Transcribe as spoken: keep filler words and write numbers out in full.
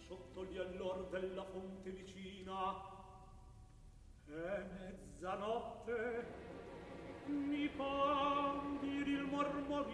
sotto gli allor della fonte vicina. È mezzanotte